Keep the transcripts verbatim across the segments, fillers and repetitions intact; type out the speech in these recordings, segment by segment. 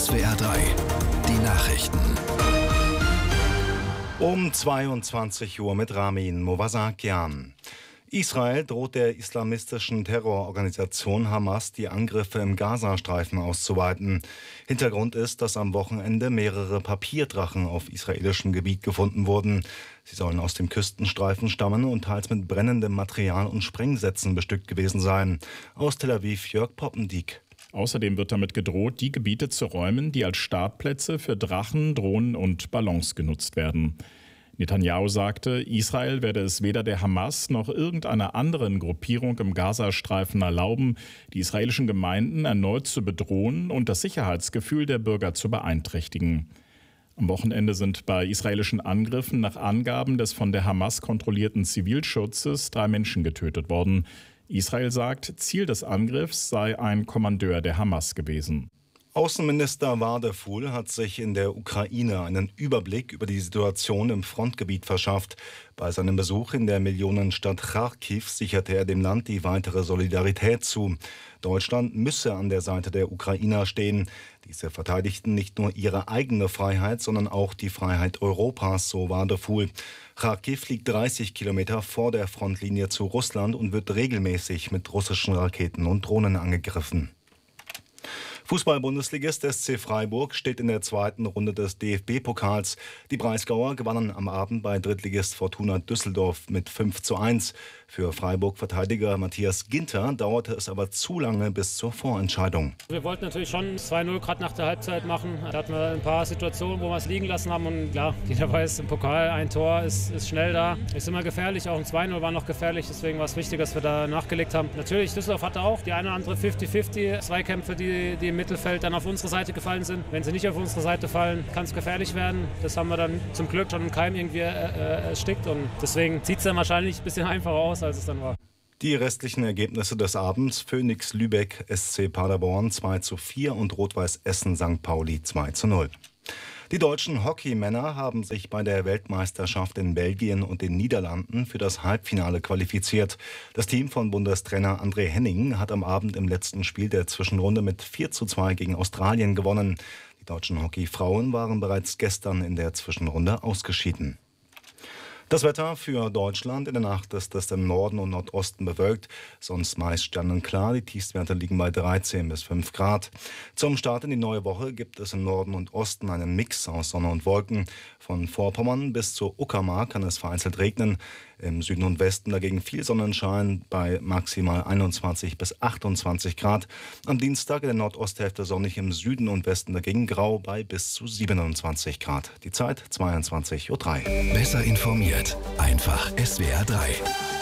S W R drei, die Nachrichten. Um zweiundzwanzig Uhr mit Ramin Movasakian. Israel droht der islamistischen Terrororganisation Hamas, die Angriffe im Gazastreifen auszuweiten. Hintergrund ist, dass am Wochenende mehrere Papierdrachen auf israelischem Gebiet gefunden wurden. Sie sollen aus dem Küstenstreifen stammen und teils mit brennendem Material und Sprengsätzen bestückt gewesen sein. Aus Tel Aviv Jörg Poppendiek. Außerdem wird damit gedroht, die Gebiete zu räumen, die als Startplätze für Drachen, Drohnen und Ballons genutzt werden. Netanyahu sagte, Israel werde es weder der Hamas noch irgendeiner anderen Gruppierung im Gazastreifen erlauben, die israelischen Gemeinden erneut zu bedrohen und das Sicherheitsgefühl der Bürger zu beeinträchtigen. Am Wochenende sind bei israelischen Angriffen nach Angaben des von der Hamas kontrollierten Zivilschutzes drei Menschen getötet worden. Israel sagt, Ziel des Angriffs sei ein Kommandeur der Hamas gewesen. Außenminister Wadefuhl hat sich in der Ukraine einen Überblick über die Situation im Frontgebiet verschafft. Bei seinem Besuch in der Millionenstadt Charkiw sicherte er dem Land die weitere Solidarität zu. Deutschland müsse an der Seite der Ukrainer stehen. Diese verteidigten nicht nur ihre eigene Freiheit, sondern auch die Freiheit Europas, so Wadefuhl. Charkiw liegt dreißig Kilometer vor der Frontlinie zu Russland und wird regelmäßig mit russischen Raketen und Drohnen angegriffen. Fußball-Bundesligist S C Freiburg steht in der zweiten Runde des D F B-Pokals. Die Breisgauer gewannen am Abend bei Drittligist Fortuna Düsseldorf mit fünf zu eins. Für Freiburg-Verteidiger Matthias Ginter dauerte es aber zu lange bis zur Vorentscheidung. Wir wollten natürlich schon zwei null gerade nach der Halbzeit machen. Da hatten wir ein paar Situationen, wo wir es liegen lassen haben. Und klar, jeder weiß, im Pokal ein Tor ist, ist schnell da. Ist immer gefährlich, auch ein zwei null war noch gefährlich. Deswegen war es wichtig, dass wir da nachgelegt haben. Natürlich, Düsseldorf hatte auch die eine oder andere fünfzig fünfzig Zweikämpfe, die, die im Mittelfeld dann auf unsere Seite gefallen sind. Wenn sie nicht auf unsere Seite fallen, kann es gefährlich werden. Das haben wir dann zum Glück schon im Keim irgendwie äh, erstickt. Und deswegen sieht es dann wahrscheinlich ein bisschen einfacher aus, als es dann war. Die restlichen Ergebnisse des Abends: Phoenix Lübeck, S C Paderborn zwei zu vier und Rot-Weiß Essen Sankt Pauli zwei zu null. Die deutschen Hockeymänner haben sich bei der Weltmeisterschaft in Belgien und den Niederlanden für das Halbfinale qualifiziert. Das Team von Bundestrainer André Henning hat am Abend im letzten Spiel der Zwischenrunde mit vier zu zwei gegen Australien gewonnen. Die deutschen Hockeyfrauen waren bereits gestern in der Zwischenrunde ausgeschieden. Das Wetter für Deutschland: In der Nacht ist es im Norden und Nordosten bewölkt, sonst meist sternenklar. Die Tiefstwerte liegen bei dreizehn bis fünf Grad. Zum Start in die neue Woche gibt es im Norden und Osten einen Mix aus Sonne und Wolken. Von Vorpommern bis zur Uckermark kann es vereinzelt regnen. Im Süden und Westen dagegen viel Sonnenschein bei maximal einundzwanzig bis achtundzwanzig Grad. Am Dienstag in der Nordosthälfte sonnig, im Süden und Westen dagegen grau bei bis zu siebenundzwanzig Grad. Die Zeit zweiundzwanzig Uhr drei. Besser informiert, einfach S W R drei.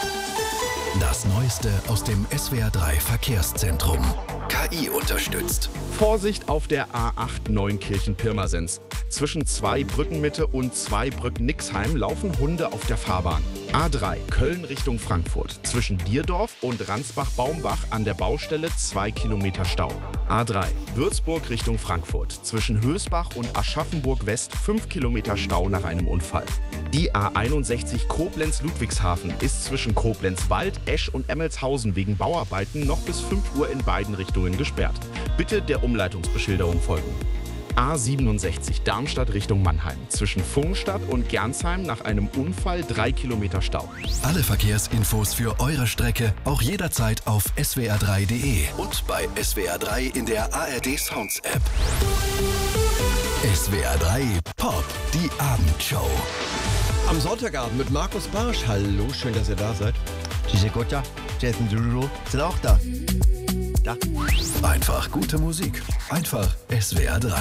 Das Neueste aus dem S W R drei Verkehrszentrum. K I unterstützt. Vorsicht auf der A acht Neunkirchen-Pirmasens. Zwischen zwei Brückenmitte und zwei Brück-Nixheim laufen Hunde auf der Fahrbahn. A drei Köln Richtung Frankfurt. Zwischen Dierdorf und Ransbach-Baumbach an der Baustelle zwei Kilometer Stau. A drei Würzburg Richtung Frankfurt. Zwischen Hösbach und Aschaffenburg-West fünf Kilometer Stau nach einem Unfall. Die A einundsechzig Koblenz-Ludwigshafen ist zwischen Koblenz-Wald, Esch und Emmelshausen wegen Bauarbeiten noch bis fünf Uhr in beiden Richtungen gesperrt. Bitte der Umleitungsbeschilderung folgen. A siebenundsechzig Darmstadt Richtung Mannheim. Zwischen Pfungstadt und Gernsheim nach einem Unfall drei Kilometer Stau. Alle Verkehrsinfos für eure Strecke auch jederzeit auf S W R drei Punkt de und bei S W R drei in der A R D Sounds App. S W R drei Pop, die Abendshow. Am Sonntagabend mit Markus Barsch. Hallo, schön, dass ihr da seid. Gigi Kotja, Jason Derulo sind auch da. Da. Einfach gute Musik. Einfach S W R drei.